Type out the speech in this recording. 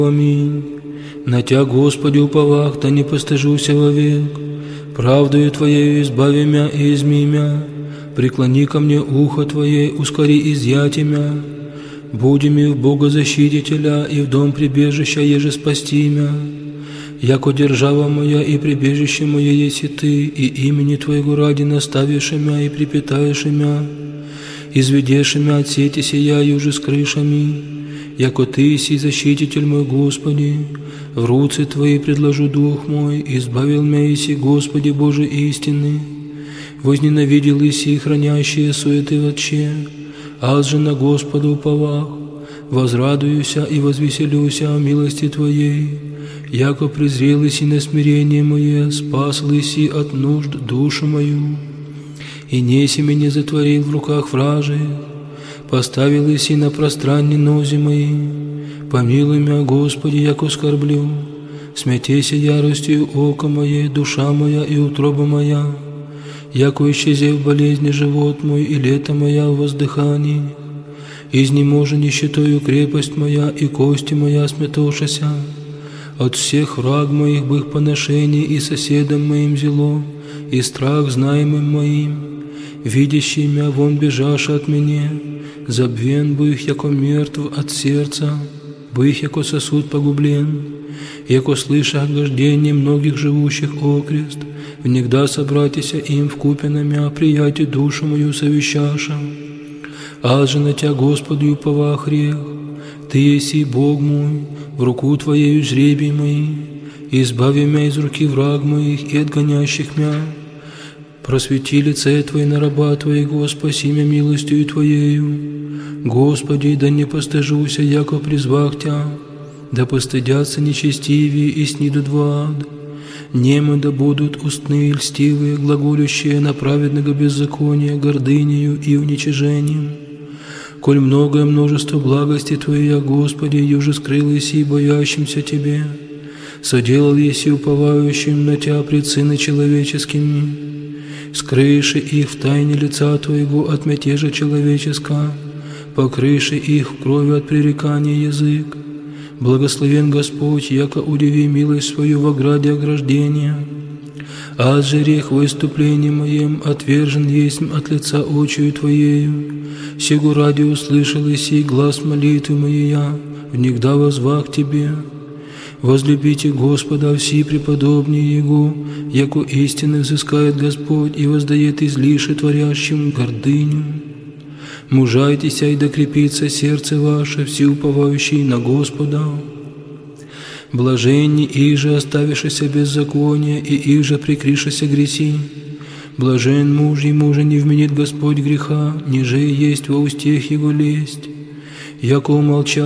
Аминь. На Тя, Господи, уповах, да не постыжуся вовек. Правдою Твоею избави мя и изми мя. Преклони ко мне ухо Твое, ускори изъятие мя. Буди ми в Бога защитителя и в дом прибежища, еже спасти мя. Яко держава моя и прибежище мое еси Ты, и имени Твоего ради наставишь мя и припитаешь мя. Изведешь мя от сети сия и уже с крышами. Яко Ты си защититель мой, Господи, в руцы Твои предложу дух мой, избавил мя иси, Господи Боже истины. Возненавидел иси хранящие суеты вообще, аз же на Господа уповах, возрадуюся и возвеселюся о милости Твоей. Яко презрел иси на смирение мое, спас иси от нужд душу мою. И неси меня затворил в руках вражих, поставил иси на пространне нози мои. Помилуй мя, Господи, яко скорблю, смятейся яростью око мое, душа моя и утроба моя. Яко исчезев болезни живот мой и лето моя в воздыхании, изнеможа нищетою крепость моя и кости моя сметошася. От всех враг моих бых поношений и соседом моим зело, и страх знаемым моим, видящий мя вон бежаша от меня, забвен бых, яко мертв от сердца, бых, яко сосуд погублен, яко слыша отгождение многих живущих окрест, внегда собратися им вкупе на мя, прияти душу мою совещаша. Аз же на Тя, Господи, уповах грех, Ты еси Бог мой, в руку Твоею жребий мои, избави мя из руки враг моих и отгонящих мя. Просвети лице Твое на раба Твоего, спаси мя милостью Твоею. Господи, да не постыжуся, яко призвах Тя, да постыдятся нечестивые и снидут в ад. Немы да будут устные льстивые, глаголющие на праведного беззакония, гордынею и уничижением. Коль многое множество благости Твоей, Господи, юже скрыл еси боящимся Тебе, соделал еси уповающим на Тя пред сыны человеческими, скрыши их в тайне лица Твоего от мятежа человеческого, покрыши их в крови от пререкания язык. Благословен Господь, яко удиви милость свою в ограде ограждения. Аз же рех выступлением моим отвержен есть от лица очию Твоею. Сего ради услышал и сей глаз молитвы моя, внегда возвах Тебе. Возлюбите Господа все преподобные Его, яко истины взыскает Господь и воздает излише творящим гордыню. Мужайтеся и докрепится сердце ваше, все уповающие на Господа. Блаженни их же оставившися беззакония, и их же прикришися греси. Блажен муж, ему же не вменит Господь греха, ниже есть во устех его лесть. Яко умолчал